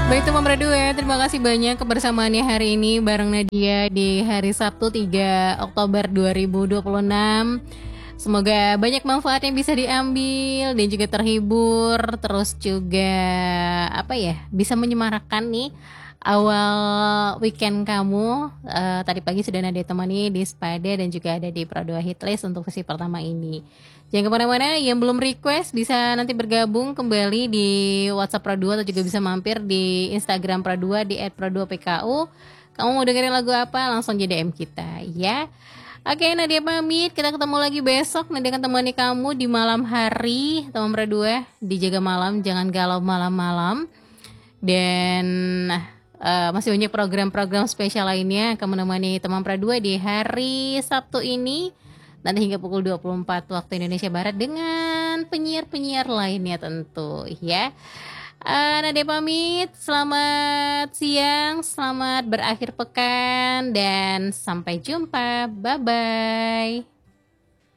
Baik teman berdua, terima kasih banyak kebersamaannya hari ini bareng Nadia di hari Sabtu 3 Oktober 2026. Semoga banyak manfaat yang bisa diambil dan juga terhibur, terus juga bisa menyemarakan nih awal weekend kamu. Tadi pagi sudah Nadia temani di Spada dan juga ada di Pro 2 Hitlist untuk sesi pertama ini. Jangan kemana-mana, yang belum request bisa nanti bergabung kembali di WhatsApp Pro 2 atau juga bisa mampir di Instagram Pro 2 di @pro2pku. Kamu mau dengerin lagu apa? Langsung aja DM kita ya. Oke, Nadia pamit. Kita ketemu lagi besok. Nadia akan temani kamu di malam hari. Teman Pro 2, dijaga malam, jangan galau malam-malam. Dan masih banyak program-program spesial lainnya akan menemani teman Pro 2 di hari Sabtu ini. Nanti hingga pukul 24 waktu Indonesia Barat dengan penyiar-penyiar lainnya tentu ya. Nadia pamit, selamat siang, selamat berakhir pekan dan sampai jumpa, bye-bye.